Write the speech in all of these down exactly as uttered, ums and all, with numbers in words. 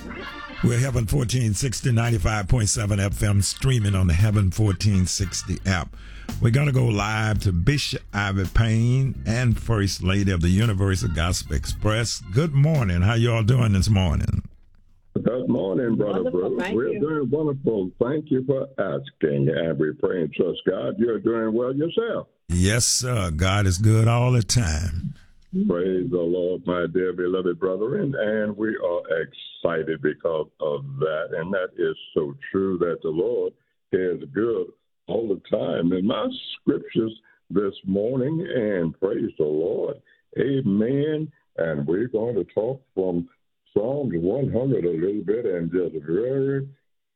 We're Heaven fourteen sixty, ninety-five point seven F M, streaming on the Heaven fourteen sixty app. We're going to go live to Bishop Ivy Payne and First Lady of the Universal Gospel Express. Good morning. How you all doing this morning? Good morning, Brother Wonderful, Bruce. thank We're you. doing wonderful. Thank you for asking. And we pray and trust God. You're doing well yourself. Yes, sir. God is good all the time. Praise the Lord, my dear beloved brethren. And we are excited because of that. And that is so true that the Lord is good all the time. In my scriptures this morning, and praise the Lord. Amen. And we're going to talk from Psalms one hundred a little bit and just very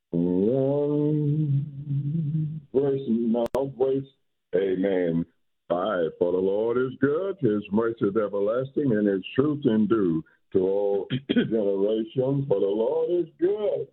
one verse now, verse, amen. Five. For the Lord is good, his mercy is everlasting, and his truth endure to all generations. For the Lord is good.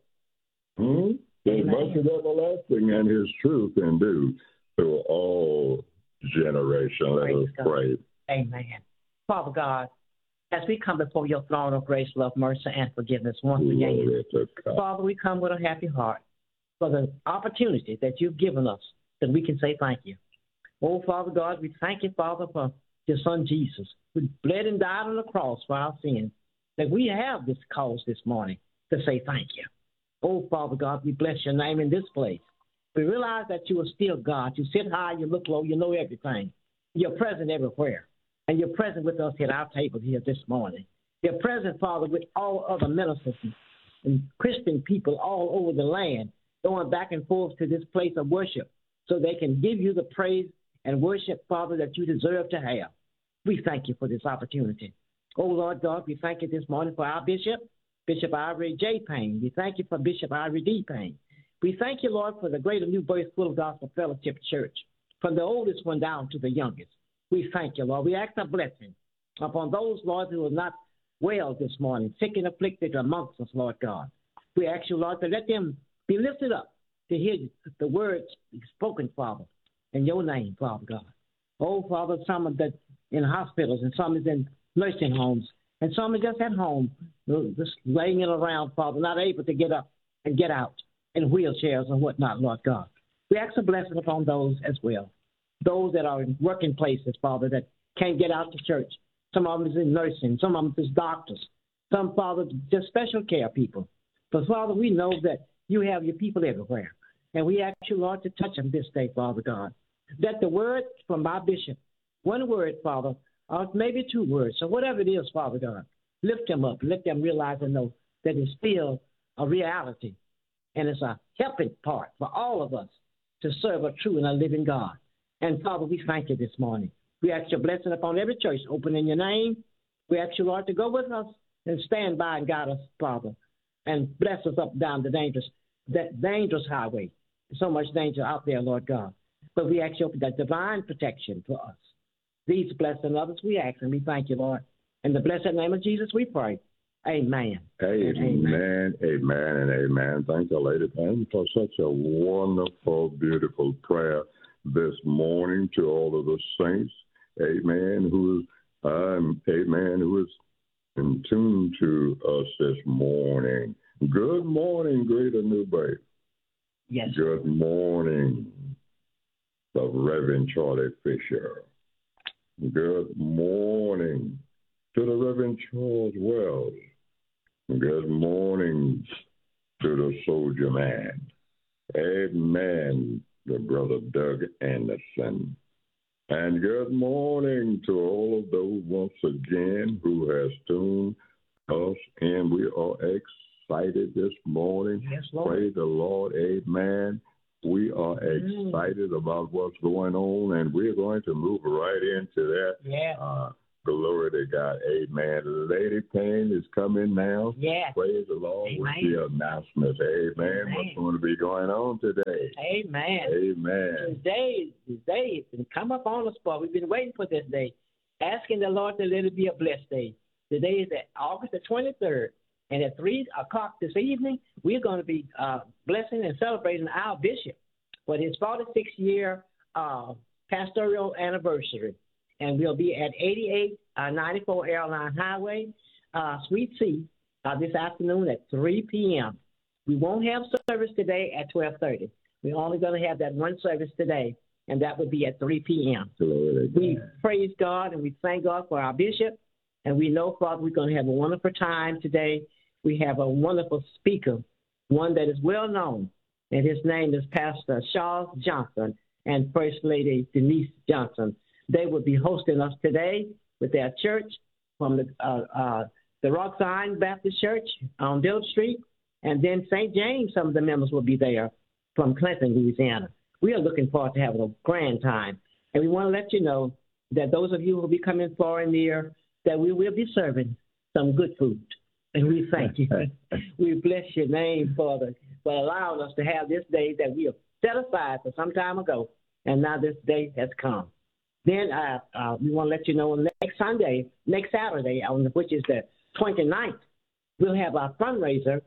Hmm? His mercy is everlasting, and his truth endure to all generations. Let us pray. Amen. Father God, as we come before your throne of grace, love, mercy, and forgiveness once again, Father, we come with a happy heart for the opportunity that you've given us that we can say thank you. Oh, Father God, we thank you, Father, for your son Jesus, who bled and died on the cross for our sins, that we have this cause this morning to say thank you. Oh, Father God, we bless your name in this place. We realize that you are still God. You sit high, you look low, you know everything. You're present everywhere. And you're present with us at our table here this morning. You're present, Father, with all other ministers and Christian people all over the land, going back and forth to this place of worship so they can give you the praise and worship, Father, that you deserve to have. We thank you for this opportunity. Oh, Lord God, we thank you this morning for our bishop, Bishop Ivory J. Payne. We thank you for Bishop Ivory D. Payne. We thank you, Lord, for the Greater New Birth Full Gospel Fellowship Church, from the oldest one down to the youngest. We thank you, Lord. We ask a blessing upon those, Lord, who are not well this morning, sick and afflicted amongst us, Lord God. We ask you, Lord, to let them be lifted up to hear the words spoken, Father, in your name, Father God. Oh, Father, some of that in hospitals and some is in nursing homes and some are just at home, just laying it around, Father, not able to get up and get out in wheelchairs and whatnot, Lord God. We ask a blessing upon those as well. Those that are in working places, Father, that can't get out to church. Some of them is in nursing. Some of them is doctors. Some, Father, just special care people. But, Father, we know that you have your people everywhere. And we ask you, Lord, to touch them this day, Father God. That the word from our bishop, one word, Father, or maybe two words, so whatever it is, Father God, lift them up. Let them realize and know that it's still a reality. And it's a helping part for all of us to serve a true and a living God. And, Father, we thank you this morning. We ask your blessing upon every church open in your name. We ask you, Lord, to go with us and stand by and guide us, Father, and bless us up down the dangerous, that dangerous highway. There's so much danger out there, Lord God. But we ask you for that divine protection for us. These blessing others we ask, and we thank you, Lord. In the blessed name of Jesus we pray. Amen. Amen, amen, amen, and amen. Thank you, Lady Payne, for such a wonderful, beautiful prayer this morning to all of the saints, amen, who is, um, amen, who is in tune to us this morning. Good morning, Greater New Birth. Yes. Good morning, the Reverend Charlie Fisher. Good morning to the Reverend Charles Wells. Good morning to the Soldier Man. Amen. The Brother Doug Anderson. And good morning to all of those once again who has tuned us in. We are excited this morning. Yes, Lord. Praise the Lord. Amen. We are excited mm. about what's going on, and we're going to move right into that. Yeah. Uh, Glory to God. Amen. Lady Payne is coming now. Yeah. Praise the Lord Amen. with the announcements. Amen. Amen. What's going to be going on today? Amen. Amen. Today, today has come up on the spot. We've been waiting for this day, asking the Lord to let it be a blessed day. Today is August the twenty-third, and at three o'clock this evening, we're going to be uh, blessing and celebrating our bishop for his forty-sixth year uh, pastoral anniversary. And we'll be at eighty-eight ninety-four Airline Highway, uh, Suite C, uh, this afternoon at three p.m. We won't have service today at twelve thirty. We're only going to have that one service today, and that would be at three p.m. We praise God and we thank God for our bishop, and we know, Father, we're going to have a wonderful time today. We have a wonderful speaker, one that is well known, and his name is Pastor Charles Johnson and First Lady Denise Johnson. They will be hosting us today with their church from the uh, uh, the Roxine Baptist Church on Dillard Street, and then Saint James. Some of the members will be there from Clinton, Louisiana. We are looking forward to having a grand time, and we want to let you know that those of you who will be coming far and near, that we will be serving some good food, and we thank you. We bless your name, Father, for allowing us to have this day that we have set aside for some time ago, and now this day has come. Then uh, uh, we want to let you know next Sunday, next Saturday, which is the twenty-ninth, we'll have our fundraiser,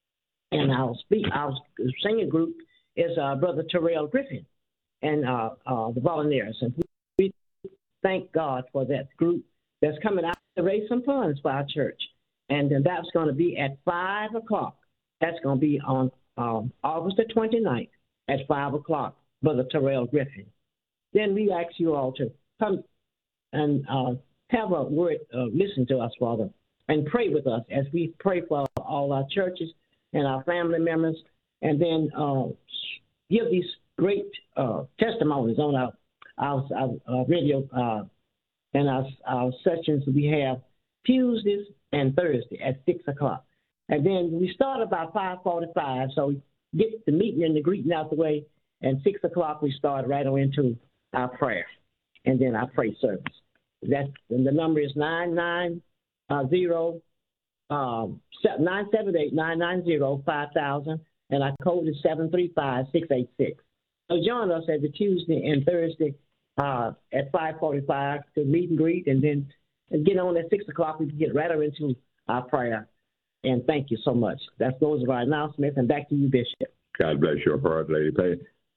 and our speak, our singing group is uh, Brother Terrell Griffin and uh, uh, the volunteers. And we thank God for that group that's coming out to raise some funds for our church. And then that's going to be at five o'clock. That's going to be on um, August the twenty-ninth at five o'clock, Brother Terrell Griffin. Then we ask you all to come and uh, have a word, uh, listen to us, Father, and pray with us as we pray for all our churches and our family members, and then uh, give these great uh, testimonies on our, our, our, our radio uh, and our, our sessions we have Tuesdays and Thursday at six o'clock. And then we start about five forty-five, so we get the meeting and the greeting out the way, and six o'clock we start right on into our prayer, and then our praise service. That's, and the number is nine nine zero, um, nine seven eight, nine nine zero, five thousand, and our code is seven three five, six eight six. So join us every Tuesday and Thursday uh, at five forty-five to meet and greet, and then and get on at six o'clock. We can get right into our prayer. And thank you so much. That's those are our announcements, and back to you, Bishop. God bless your heart, Lady Pay.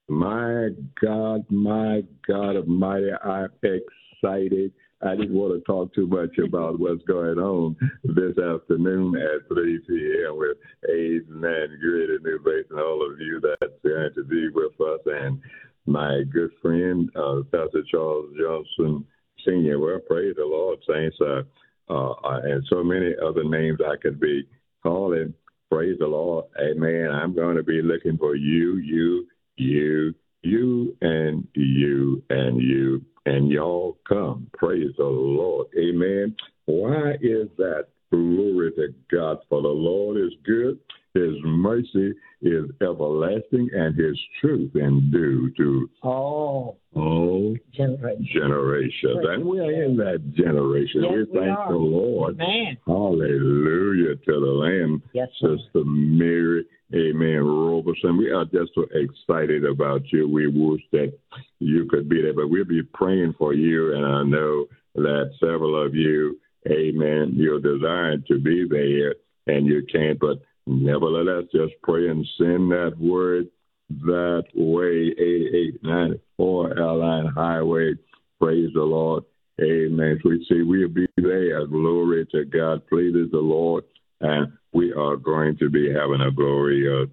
My God, my God Almighty, I'm excited. I didn't want to talk too much about what's going on this afternoon at three p.m. with Amen, Great New Base, and all of you that's going to be with us, and my good friend, uh, Pastor Charles Johnson Senior Well, praise the Lord, saints, uh, uh, and so many other names I could be calling. Praise the Lord. Amen. I'm going to be looking for you, you, you, you, and you, and you, and y'all come. Praise the Lord. Amen. Why is that? Glory to God. For the Lord is good. His mercy is everlasting, and his truth endure to all, all generations. generations. And we are in that generation. Yes, we we thank are. the Lord. Amen. Hallelujah to the Lamb. Yes, sir. Sister Mary, amen, Robertson. We are just so excited about you. We wish that you could be there, but we'll be praying for you, and I know that several of you, amen, you're desiring to be there, and you can't, but nevertheless, just pray and send that word that way, eighty-eight ninety-four Airline Highway. Praise the Lord. Amen. We see we'll be there. Glory to God. Pleases the Lord. And we are going to be having a glorious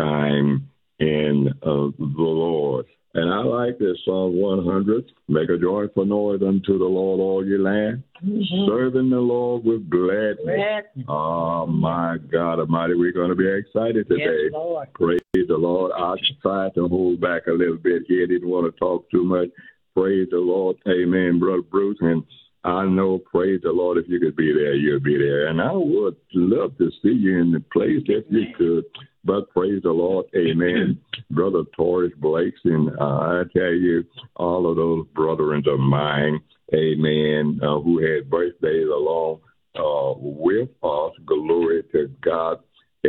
time in uh, the Lord. And I like this Psalm one hundred. Make a joyful noise unto the Lord, all ye land. Mm-hmm. Serving the Lord with gladness. Oh, my God Almighty, we're going to be excited today. Yes, Lord. Praise the Lord. I tried to hold back a little bit here. Didn't want to talk too much. Praise the Lord. Amen, Brother Bruce. And I know, praise the Lord, if you could be there, you'll be there. And I would love to see you in the place if you could. But praise the Lord, amen. Brother Torres Blakes, and uh, I tell you, all of those brethren of mine, amen, uh, who had birthdays along uh, with us, glory to God,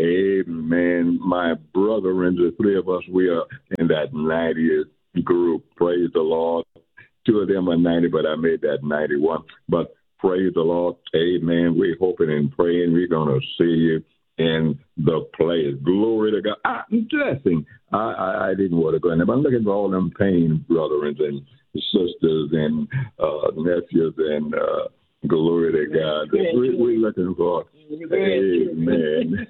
amen. My brethren, the three of us, we are in that ninetieth group, praise the Lord. Two of them are ninety, but I made that ninety-one. But praise the Lord, amen. We're hoping and praying we're going to see you in the place. Glory to God. I'm dressing. I, I, I didn't want to go in there, but I'm looking for all them pain brothers and sisters and uh, nephews and uh, Glory to God. We, we're looking for. Amen.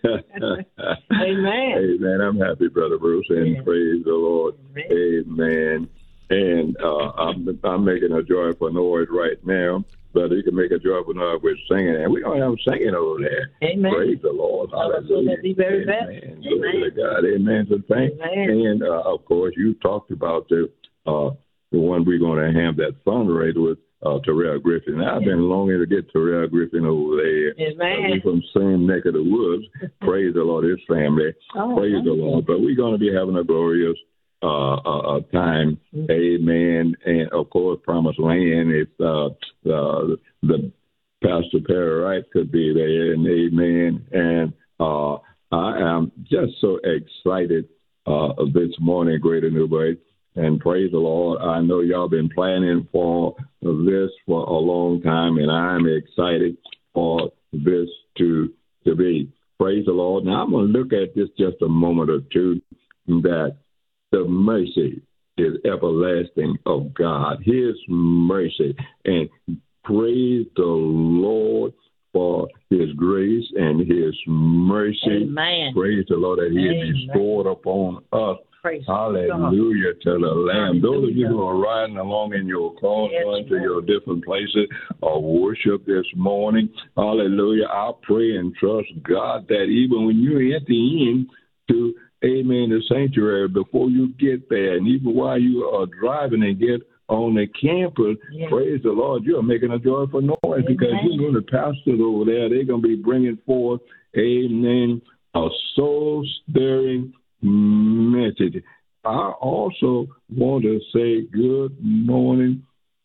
Amen. Amen. I'm happy, Brother Bruce, and Amen. Praise the Lord. Amen. And uh, I'm, I'm making a joyful noise right now, but you can make a joyful noise with singing, and we don't have singing over there. Amen. Praise the Lord. Hallelujah. Be very Amen. Glory to God. Amen. So thank. And uh, of course, you talked about the uh, the one we're going to have that fundraiser with. Uh, Terrell Griffin. Now, I've been longing to get Terrell Griffin over there. Amen. Uh, from the same neck of the woods. Praise the Lord, his family. Oh, Praise the Lord. But we're going to be having a glorious uh, uh, time. Mm-hmm. Amen. And, of course, Promised Land. If uh, uh, the Pastor Perry Wright could be there. And amen. And uh, I am just so excited uh, this morning, Greater New Birth. And praise the Lord. I know y'all been planning for this for a long time, and I'm excited for this to to be. Praise the Lord. Now, I'm going to look at this just a moment or two, that the mercy is everlasting of God, his mercy. And praise the Lord for his grace and his mercy. Amen. Praise the Lord that he has bestowed upon us. Praise Hallelujah God. To the Lamb. Those of you who are riding along in your cars, yes, going to your different places of worship this morning, hallelujah, I pray and trust God that even when you enter in to, amen, the sanctuary, before you get there, and even while you are driving and get on the campus, yes. Praise the Lord, you're making a joyful noise. Amen. Because you know the pastors over there, they're going to be bringing forth, amen, a soul-stirring message. I also want to say good morning,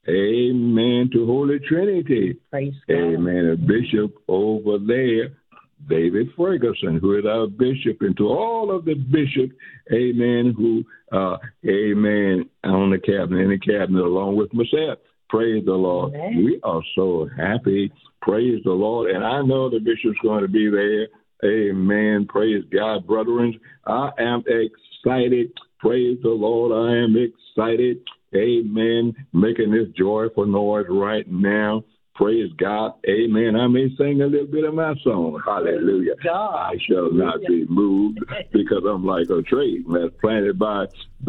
amen, to Holy Trinity. Praise God. Amen. A bishop over there, David Ferguson, who is our bishop, and to all of the bishops, amen, who, uh, amen, on the cabinet, in the cabinet, along with myself. Praise the Lord. Amen. We are so happy. Praise the Lord. And I know the bishop's going to be there. Amen. Praise God, brethren. I am excited. Praise the Lord. I am excited. Amen. Making this joyful noise right now. Praise God. Amen. I may sing a little bit of my song. Hallelujah. I shall not be moved, because I'm like a tree that's planted by the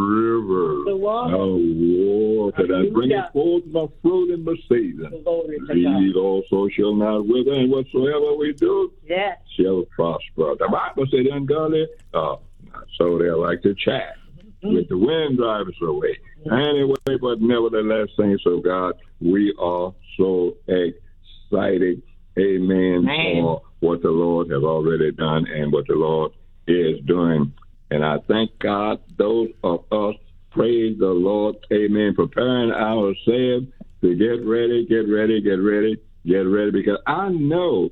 river the water. of water that bringeth forth my fruit in my season. These also shall not wither, and whatsoever we do yes. shall prosper. The Bible said, ungodly, uh, so they like to chat mm-hmm. with the wind drivers away. Mm-hmm. Anyway, but nevertheless, saints of God, we are so excited, amen, Man. for what the Lord has already done and what the Lord is doing. And I thank God, those of us, praise the Lord, amen, preparing ourselves to get ready, get ready, get ready, get ready, because I know,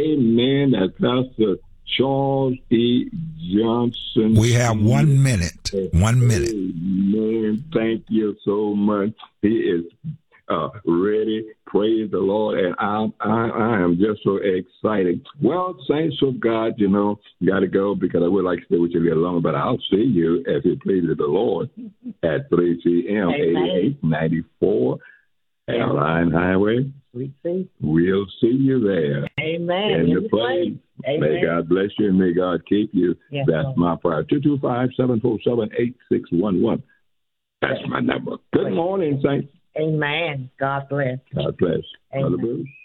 amen, that Pastor Charles E. Johnson. We have one minute. One minute. Amen. Thank you so much. He is Uh, ready, praise the Lord, and I, I I am just so excited. Well, saints of God, you know, got to go, because I would like to stay with you a little longer, but I'll see you, as it pleases the Lord, at three p.m., eighty-eight ninety-four Airline Highway. We see. We'll see you there. Amen. In the place. May God bless you, and may God keep you. Yes, That's Lord. my prayer. two two five, seven four seven, eight six one one. That's my number. Good morning, saints. Amen. God bless. God bless. Amen. Brother Bruce.